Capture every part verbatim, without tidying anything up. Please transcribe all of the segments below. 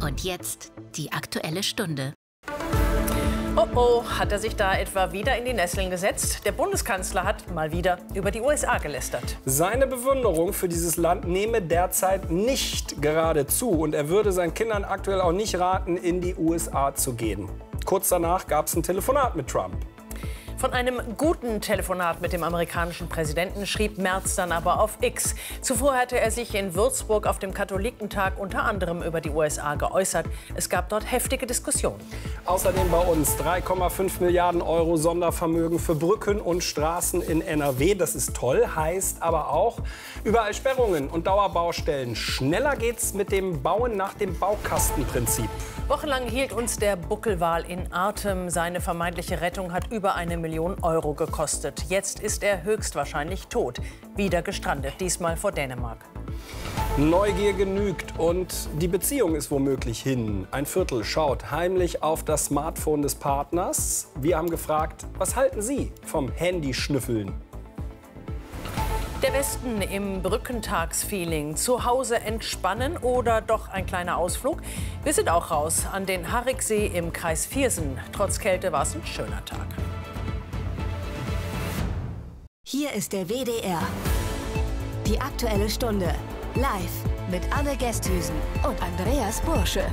Und jetzt die Aktuelle Stunde. Oh oh, hat er sich da etwa wieder in die Nesseln gesetzt? Der Bundeskanzler hat mal wieder über die U S A gelästert. Seine Bewunderung für dieses Land nehme derzeit nicht gerade zu. Und er würde seinen Kindern aktuell auch nicht raten, in die U S A zu gehen. Kurz danach gab es ein Telefonat mit Trump. Von einem guten Telefonat mit dem amerikanischen Präsidenten schrieb Merz dann aber auf X. Zuvor hatte er sich in Würzburg auf dem Katholikentag unter anderem über die U S A geäußert. Es gab dort heftige Diskussionen. Außerdem bei uns drei Komma fünf Milliarden Euro Sondervermögen für Brücken und Straßen in N R W. Das ist toll, heißt aber auch überall Sperrungen und Dauerbaustellen. Schneller geht's mit dem Bauen nach dem Baukastenprinzip. Wochenlang hielt uns der Buckelwal in Atem. Seine vermeintliche Rettung hat über eine Million Euro gekostet. Jetzt ist er höchstwahrscheinlich tot. Wieder gestrandet, diesmal vor Dänemark. Neugier genügt und die Beziehung ist womöglich hin. Ein Viertel schaut heimlich auf das Smartphone des Partners. Wir haben gefragt, was halten Sie vom Handyschnüffeln? Der Westen im Brückentagsfeeling. Zu Hause entspannen oder doch ein kleiner Ausflug? Wir sind auch raus an den Hariksee im Kreis Viersen. Trotz Kälte war es ein schöner Tag. Hier ist der W D R. Die Aktuelle Stunde. Live mit Anne Gesthüsen und Andreas Bursche.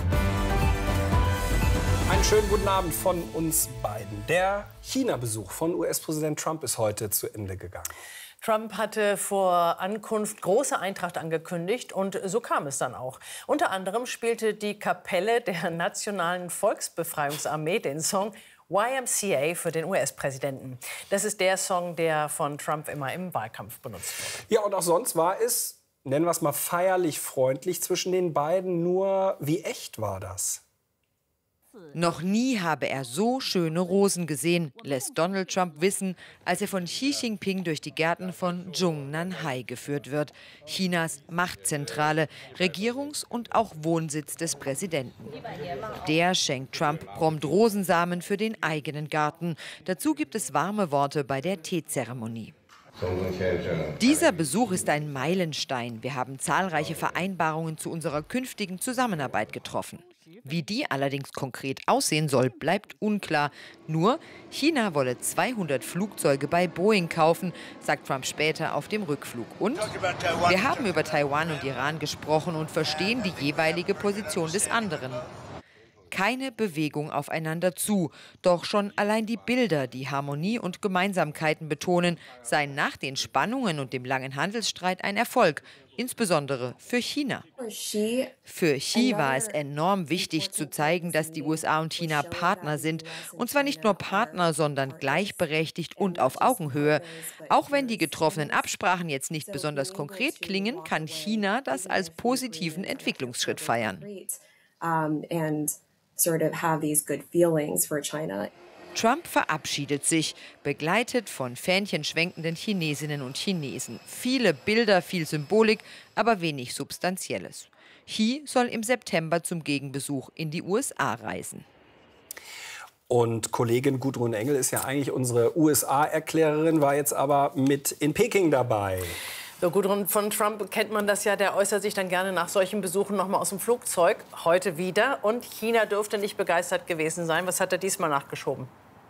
Einen schönen guten Abend von uns beiden. Der China-Besuch von U S-Präsident Trump ist heute zu Ende gegangen. Trump hatte vor Ankunft große Eintracht angekündigt und so kam es dann auch. Unter anderem spielte die Kapelle der Nationalen Volksbefreiungsarmee den Song Y M C A für den U S-Präsidenten. Das ist der Song, der von Trump immer im Wahlkampf benutzt wurde. Ja, und auch sonst war es, nennen wir es mal feierlich freundlich zwischen den beiden. Nur wie echt war das? Noch nie habe er so schöne Rosen gesehen, lässt Donald Trump wissen, als er von Xi Jinping durch die Gärten von Zhongnanhai geführt wird. Chinas Machtzentrale, Regierungs- und auch Wohnsitz des Präsidenten. Der schenkt Trump prompt Rosensamen für den eigenen Garten. Dazu gibt es warme Worte bei der Teezeremonie. Dieser Besuch ist ein Meilenstein. Wir haben zahlreiche Vereinbarungen zu unserer künftigen Zusammenarbeit getroffen. Wie die allerdings konkret aussehen soll, bleibt unklar. Nur, China wolle zweihundert Flugzeuge bei Boeing kaufen, sagt Trump später auf dem Rückflug. Und wir haben über Taiwan und Iran gesprochen und verstehen die jeweilige Position des anderen. Keine Bewegung aufeinander zu. Doch schon allein die Bilder, die Harmonie und Gemeinsamkeiten betonen, seien nach den Spannungen und dem langen Handelsstreit ein Erfolg, insbesondere für China. Für Xi war es enorm wichtig zu zeigen, dass die U S A und China Partner sind. Und zwar nicht nur Partner, sondern gleichberechtigt und auf Augenhöhe. Auch wenn die getroffenen Absprachen jetzt nicht besonders konkret klingen, kann China das als positiven Entwicklungsschritt feiern. Sort of have these good feelings for China. Trump verabschiedet sich, begleitet von fähnchenschwenkenden Chinesinnen und Chinesen. Viele Bilder, viel Symbolik, aber wenig Substanzielles. Xi soll im September zum Gegenbesuch in die U S A reisen. Und Kollegin Gudrun Engel ist ja eigentlich unsere U S A-Erklärerin, war jetzt aber mit in Peking dabei. So, Gudrun, von Trump kennt man das ja, der äußert sich dann gerne nach solchen Besuchen noch mal aus dem Flugzeug. Heute wieder. Und China dürfte nicht begeistert gewesen sein. Was hat er diesmal nachgeschoben?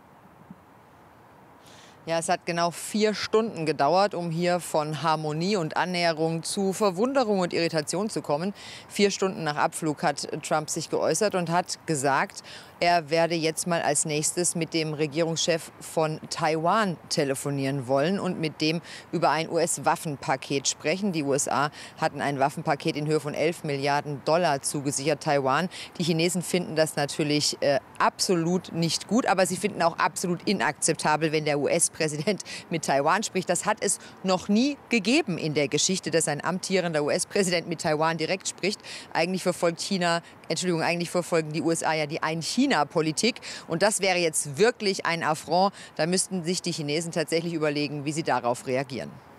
Ja, es hat genau vier Stunden gedauert, um hier von Harmonie und Annäherung zu Verwunderung und Irritation zu kommen. Vier Stunden nach Abflug hat Trump sich geäußert und hat gesagt, er werde jetzt mal als nächstes mit dem Regierungschef von Taiwan telefonieren wollen und mit dem über ein U S-Waffenpaket sprechen. Die U S A hatten ein Waffenpaket in Höhe von elf Milliarden Dollar zugesichert Taiwan. Die Chinesen finden das natürlich äh, absolut nicht gut, aber sie finden auch absolut inakzeptabel, wenn der U S-Präsident mit Taiwan spricht. Das hat es noch nie gegeben in der Geschichte, dass ein amtierender U S-Präsident mit Taiwan direkt spricht. Eigentlich verfolgt China, Entschuldigung, eigentlich verfolgen die U S A ja die Ein-China-Politik. Und das wäre jetzt wirklich ein Affront. Da müssten sich die Chinesen tatsächlich überlegen, wie sie darauf reagieren.